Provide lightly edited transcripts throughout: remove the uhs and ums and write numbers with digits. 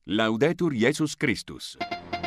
Laudetur Jesus Christus.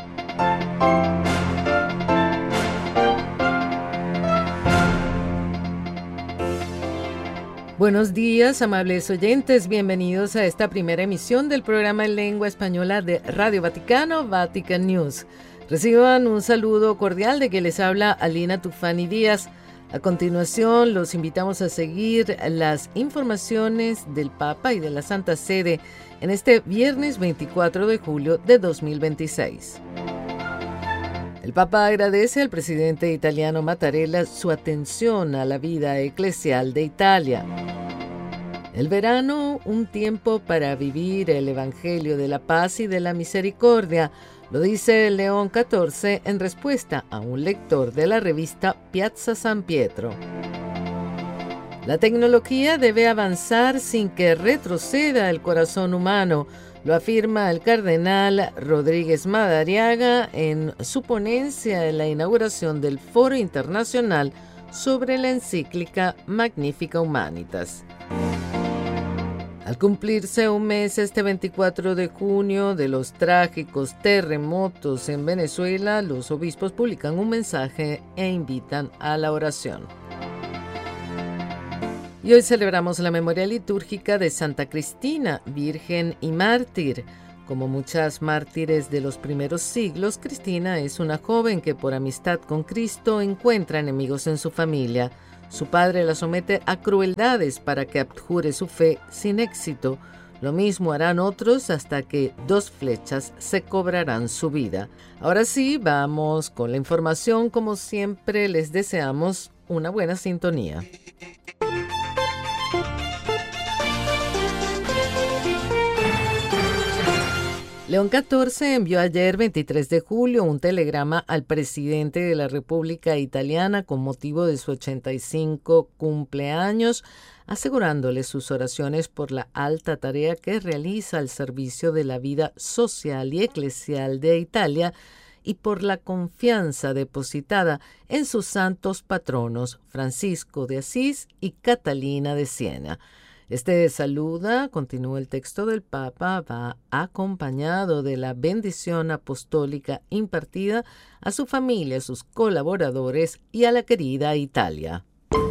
Buenos días, amables oyentes. Bienvenidos a esta primera emisión del programa en lengua española de Radio Vaticano, Vatican News. Reciban un saludo cordial de que les habla Alina Tufani Díaz. A continuación, los invitamos a seguir las informaciones del Papa y de la Santa Sede en este viernes 24 de julio de 2026. El Papa agradece al presidente italiano Mattarella su atención a la vida eclesial de Italia. El verano, un tiempo para vivir el Evangelio de la paz y de la misericordia, lo dice León XIV en respuesta a un lector de la revista Piazza San Pietro. La tecnología debe avanzar sin que retroceda el corazón humano, lo afirma el cardenal Rodríguez Madariaga en su ponencia en la inauguración del Foro Internacional sobre la encíclica Magnificat Humanitas. Al cumplirse un mes este 24 de junio de los trágicos terremotos en Venezuela, los obispos publican un mensaje e invitan a la oración. Y hoy celebramos la memoria litúrgica de Santa Cristina, virgen y mártir. Como muchas mártires de los primeros siglos, Cristina es una joven que por amistad con Cristo encuentra enemigos en su familia. Su padre la somete a crueldades para que abjure su fe sin éxito. Lo mismo harán otros hasta que 2 flechas se cobrarán su vida. Ahora sí, vamos con la información. Como siempre, les deseamos una buena sintonía. León XIV envió ayer, 23 de julio, un telegrama al presidente de la República Italiana con motivo de su 85 cumpleaños, asegurándole sus oraciones por la alta tarea que realiza al servicio de la vida social y eclesial de Italia y por la confianza depositada en sus santos patronos Francisco de Asís y Catalina de Siena. Saluda, continúa el texto del Papa, va acompañado de la bendición apostólica impartida a su familia, a sus colaboradores y a la querida Italia.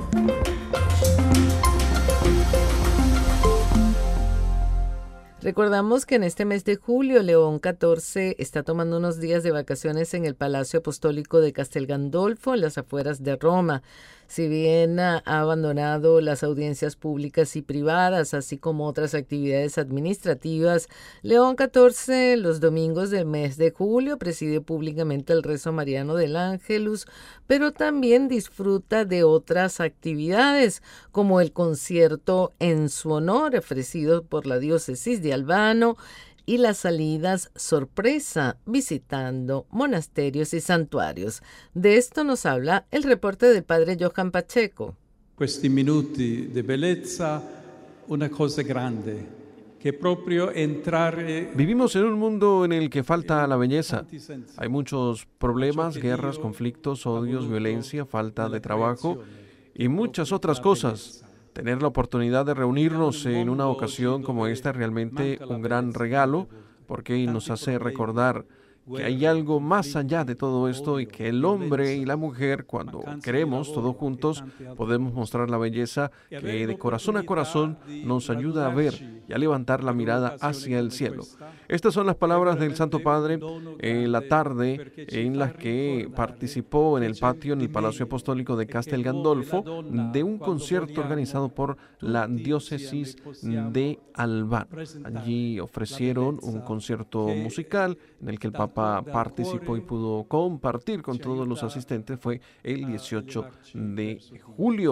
Recordamos que en este mes de julio León XIV está tomando unos días de vacaciones en el Palacio Apostólico de Castel Gandolfo, en las afueras de Roma. Si bien ha abandonado las audiencias públicas y privadas, así como otras actividades administrativas, León XIV los domingos del mes de julio preside públicamente el rezo mariano del Ángelus, pero también disfruta de otras actividades, como el concierto en su honor ofrecido por la diócesis de Albano y las salidas sorpresa visitando monasterios y santuarios. De esto nos habla el reporte del padre Johan Pacheco. Questi minuti di bellezza, una cosa grande, que proprio entrare. Vivimos en un mundo en el que falta la belleza. Hay muchos problemas, guerras, conflictos, odios, violencia, falta de trabajo y muchas otras cosas. Tener la oportunidad de reunirnos en una ocasión como esta es realmente un gran regalo, porque nos hace recordar que hay algo más allá de todo esto y que el hombre y la mujer, cuando queremos todos juntos, podemos mostrar la belleza que de corazón a corazón nos ayuda a ver y a levantar la mirada hacia el cielo. Estas son las palabras del Santo Padre en la tarde en las que participó en el patio en el Palacio Apostólico de Castel Gandolfo de un concierto organizado por la diócesis de Albano. Allí ofrecieron un concierto musical en el que el Papa participó y pudo compartir con todos los asistentes. Fue el 18 de julio.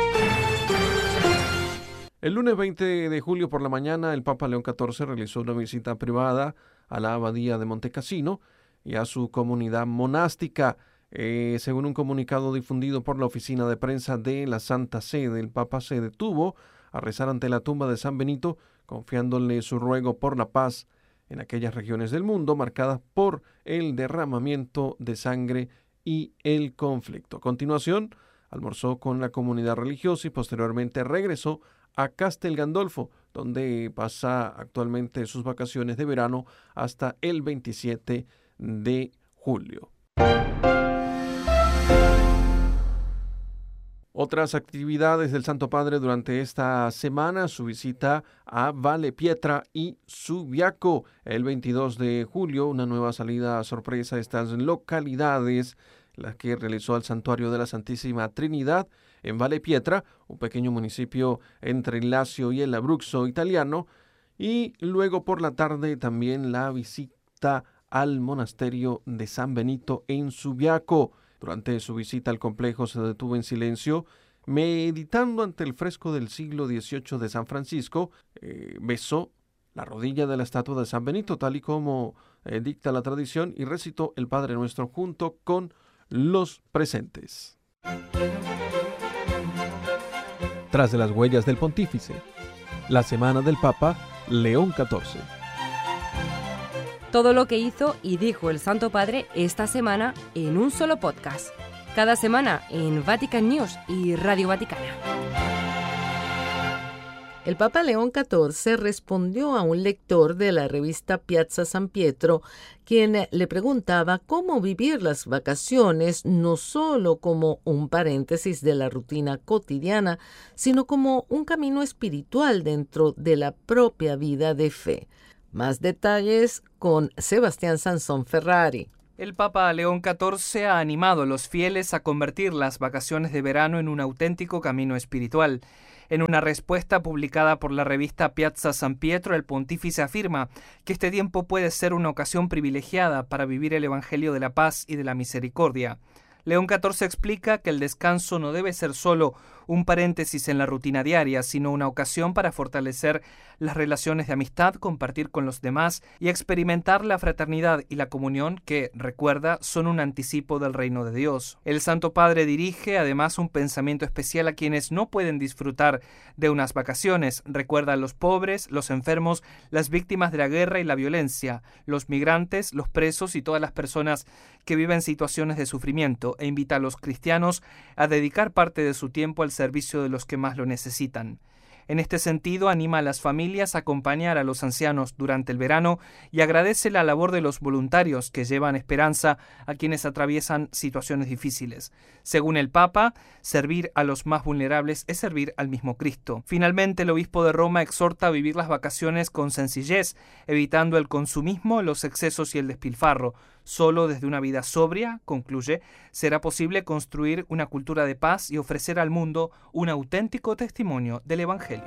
El lunes 20 de julio por la mañana, el Papa León XIV realizó una visita privada a la abadía de Montecassino y a su comunidad monástica. Según un comunicado difundido por la oficina de prensa de la Santa Sede, el Papa se detuvo a rezar ante la tumba de San Benito, confiándole su ruego por la paz en aquellas regiones del mundo marcadas por el derramamiento de sangre y el conflicto. A continuación, almorzó con la comunidad religiosa y posteriormente regresó a Castel Gandolfo, donde pasa actualmente sus vacaciones de verano hasta el 27 de julio. Otras actividades del Santo Padre durante esta semana: su visita a Valle Pietra y Subiaco. El 22 de julio, una nueva salida sorpresa a estas localidades, las que realizó al Santuario de la Santísima Trinidad en Valle Pietra, un pequeño municipio entre el Lacio y el Abruzzo italiano, y luego por la tarde también la visita al monasterio de San Benito en Subiaco. Durante su visita al complejo se detuvo en silencio, meditando ante el fresco del siglo XVIII de San Francisco. Besó la rodilla de la estatua de San Benito, tal y como dicta la tradición, y recitó el Padre Nuestro junto con los presentes. Tras de las huellas del Pontífice, la semana del Papa León XIV. Todo lo que hizo y dijo el Santo Padre esta semana en un solo podcast. Cada semana en Vatican News y Radio Vaticana. El Papa León XIV respondió a un lector de la revista Piazza San Pietro, quien le preguntaba cómo vivir las vacaciones no solo como un paréntesis de la rutina cotidiana, sino como un camino espiritual dentro de la propia vida de fe. Más detalles con Sebastián Sansón Ferrari. El Papa León XIV ha animado a los fieles a convertir las vacaciones de verano en un auténtico camino espiritual. En una respuesta publicada por la revista Piazza San Pietro, el pontífice afirma que este tiempo puede ser una ocasión privilegiada para vivir el Evangelio de la paz y de la misericordia. León XIV explica que el descanso no debe ser solo un paréntesis en la rutina diaria, sino una ocasión para fortalecer las relaciones de amistad, compartir con los demás y experimentar la fraternidad y la comunión que, recuerda, son un anticipo del reino de Dios. El Santo Padre dirige además un pensamiento especial a quienes no pueden disfrutar de unas vacaciones. Recuerda a los pobres, los enfermos, las víctimas de la guerra y la violencia, los migrantes, los presos y todas las personas que viven situaciones de sufrimiento, e invita a los cristianos a dedicar parte de su tiempo al servicio de los que más lo necesitan. En este sentido, anima a las familias a acompañar a los ancianos durante el verano y agradece la labor de los voluntarios que llevan esperanza a quienes atraviesan situaciones difíciles. Según el Papa, servir a los más vulnerables es servir al mismo Cristo. Finalmente, el obispo de Roma exhorta a vivir las vacaciones con sencillez, evitando el consumismo, los excesos y el despilfarro. Solo desde una vida sobria, concluye, será posible construir una cultura de paz y ofrecer al mundo un auténtico testimonio del Evangelio.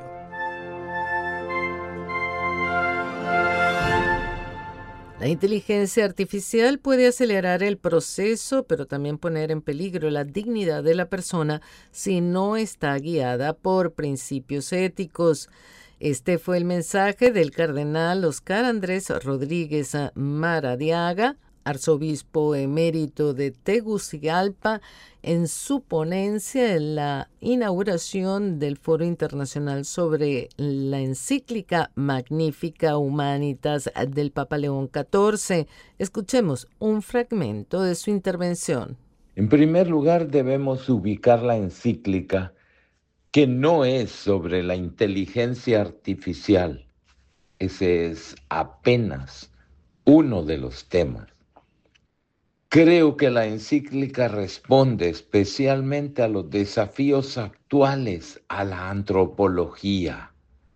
La inteligencia artificial puede acelerar el proceso, pero también poner en peligro la dignidad de la persona si no está guiada por principios éticos. Este fue el mensaje del cardenal Óscar Andrés Rodríguez Maradiaga, arzobispo emérito de Tegucigalpa, en su ponencia en la inauguración del Foro Internacional sobre la encíclica Magnificat Humanitas del Papa León XIV. Escuchemos un fragmento de su intervención. En primer lugar, debemos ubicar la encíclica, que no es sobre la inteligencia artificial. Ese es apenas uno de los temas. Creo que la encíclica responde especialmente a los desafíos actuales a la antropología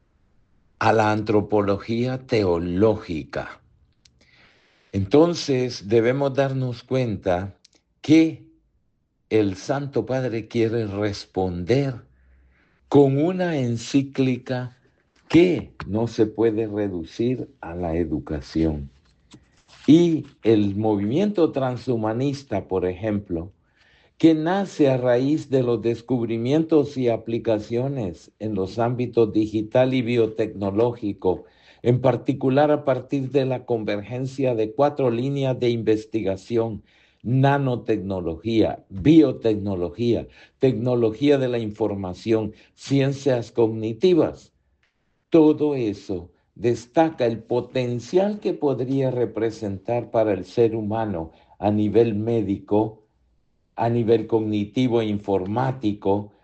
teológica. Entonces debemos darnos cuenta que el Santo Padre quiere responder con una encíclica que no se puede reducir a la educación. Y el movimiento transhumanista, por ejemplo, que nace a raíz de los descubrimientos y aplicaciones en los ámbitos digital y biotecnológico, en particular a partir de la convergencia de 4 líneas de investigación: nanotecnología, biotecnología, tecnología de la información, ciencias cognitivas. Todo eso destaca el potencial que podría representar para el ser humano a nivel médico, a nivel cognitivo e informático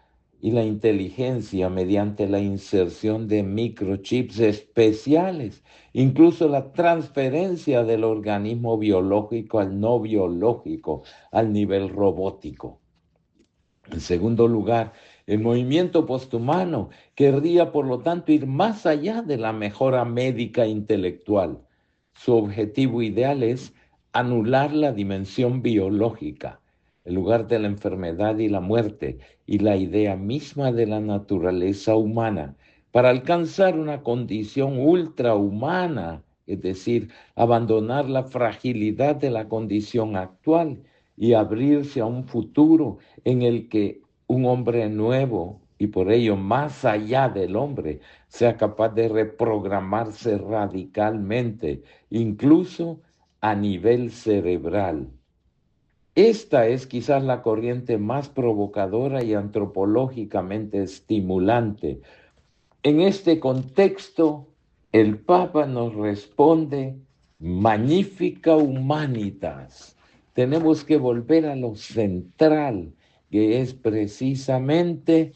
y la inteligencia mediante la inserción de microchips especiales, incluso la transferencia del organismo biológico al no biológico, al nivel robótico. En segundo lugar, el movimiento posthumano querría, por lo tanto, ir más allá de la mejora médica e intelectual. Su objetivo ideal es anular la dimensión biológica, el lugar de la enfermedad y la muerte, y la idea misma de la naturaleza humana, para alcanzar una condición ultrahumana, es decir, abandonar la fragilidad de la condición actual y abrirse a un futuro en el que un hombre nuevo, y por ello más allá del hombre, sea capaz de reprogramarse radicalmente, incluso a nivel cerebral. Esta es quizás la corriente más provocadora y antropológicamente estimulante. En este contexto, el Papa nos responde: Magnificat Humanitas. Tenemos que volver a lo central, que es precisamente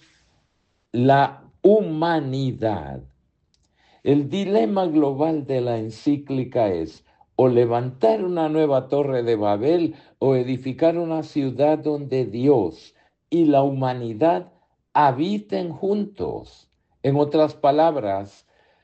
la humanidad. El dilema global de la encíclica es o levantar una nueva torre de Babel o edificar una ciudad donde Dios y la humanidad habiten juntos. En otras palabras,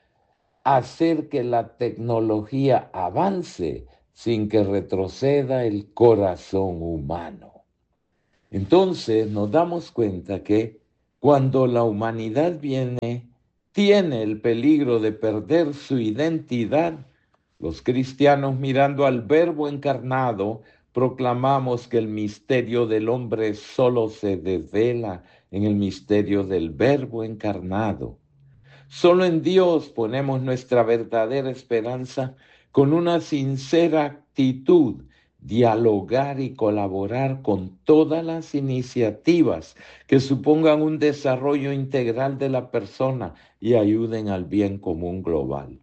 hacer que la tecnología avance sin que retroceda el corazón humano. Entonces nos damos cuenta que cuando la humanidad tiene el peligro de perder su identidad, los cristianos, mirando al Verbo encarnado, proclamamos que el misterio del hombre solo se devela en el misterio del Verbo encarnado. Solo en Dios ponemos nuestra verdadera esperanza con una sincera actitud, dialogar y colaborar con todas las iniciativas que supongan un desarrollo integral de la persona y ayuden al bien común global.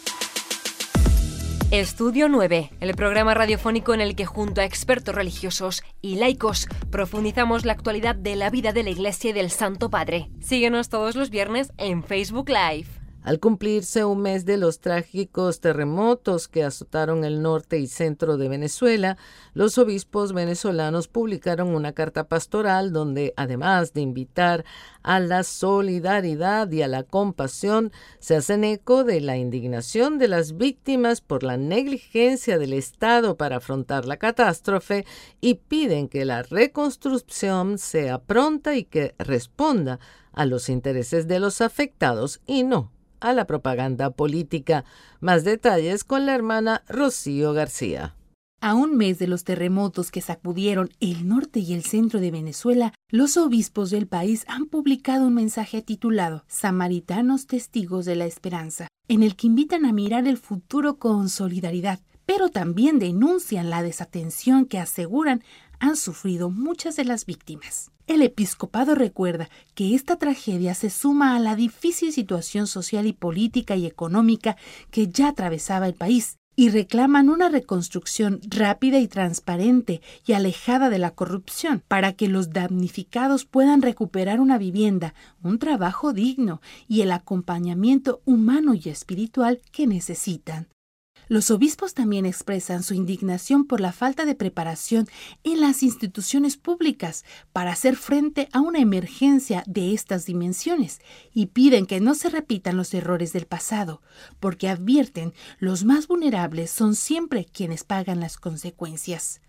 Estudio 9, el programa radiofónico en el que junto a expertos religiosos y laicos profundizamos la actualidad de la vida de la Iglesia y del Santo Padre. Síguenos todos los viernes en Facebook Live. Al cumplirse un mes de los trágicos terremotos que azotaron el norte y centro de Venezuela, los obispos venezolanos publicaron una carta pastoral donde, además de invitar a la solidaridad y a la compasión, se hacen eco de la indignación de las víctimas por la negligencia del Estado para afrontar la catástrofe y piden que la reconstrucción sea pronta y que responda a los intereses de los afectados y no a la propaganda política. Más detalles con la hermana Rocío García. A un mes de los terremotos que sacudieron el norte y el centro de Venezuela, los obispos del país han publicado un mensaje titulado Samaritanos Testigos de la Esperanza, en el que invitan a mirar el futuro con solidaridad, pero también denuncian la desatención que aseguran han sufrido muchas de las víctimas. El episcopado recuerda que esta tragedia se suma a la difícil situación social y política y económica que ya atravesaba el país y reclaman una reconstrucción rápida y transparente y alejada de la corrupción para que los damnificados puedan recuperar una vivienda, un trabajo digno y el acompañamiento humano y espiritual que necesitan. Los obispos también expresan su indignación por la falta de preparación en las instituciones públicas para hacer frente a una emergencia de estas dimensiones y piden que no se repitan los errores del pasado, porque advierten los más vulnerables son siempre quienes pagan las consecuencias.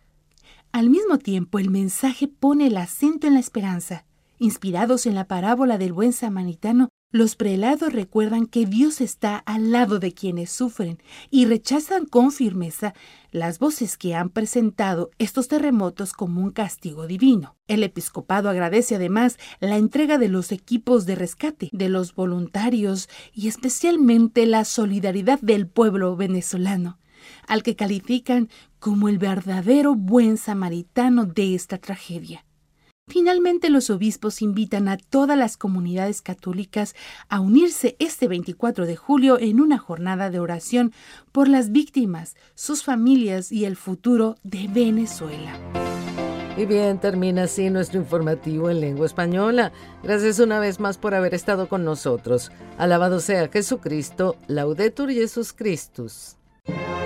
Al mismo tiempo, el mensaje pone el acento en la esperanza. Inspirados en la parábola del buen samaritano, los prelados recuerdan que Dios está al lado de quienes sufren y rechazan con firmeza las voces que han presentado estos terremotos como un castigo divino. El episcopado agradece además la entrega de los equipos de rescate, de los voluntarios y especialmente la solidaridad del pueblo venezolano, al que califican como el verdadero buen samaritano de esta tragedia. Finalmente, los obispos invitan a todas las comunidades católicas a unirse este 24 de julio en una jornada de oración por las víctimas, sus familias y el futuro de Venezuela. Y bien, termina así nuestro informativo en lengua española. Gracias una vez más por haber estado con nosotros. Alabado sea Jesucristo, Laudetur Jesus Christus.